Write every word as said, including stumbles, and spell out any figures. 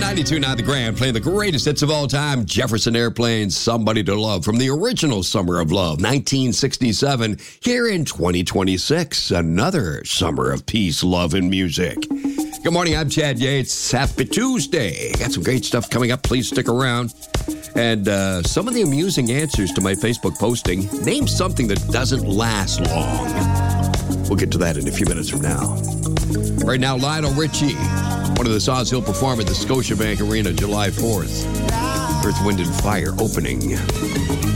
ninety-two point nine The Grand, playing the greatest hits of all time. Jefferson Airplane's Somebody to Love from the original Summer of Love, nineteen sixty-seven. Here in twenty twenty-six, another summer of peace, love, and music. Good morning, I'm Chad Yates. Happy Tuesday. Got some great stuff coming up. Please stick around. And uh, some of the amusing answers to my Facebook posting. Name something that doesn't last long. We'll get to that in a few minutes from now. Right now, Lionel Richie, one of the songs he'll perform at the Scotiabank Arena July fourth. Earth, Wind, and Fire opening.